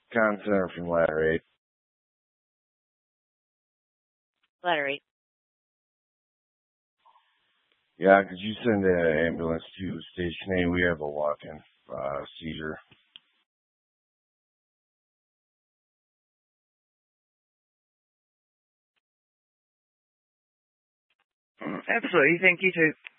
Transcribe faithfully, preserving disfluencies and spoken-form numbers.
Contact from ladder eight. Ladder eight. Yeah, could you send an ambulance to Station A? We have a walk-in uh, seizure. Absolutely. Thank you, too.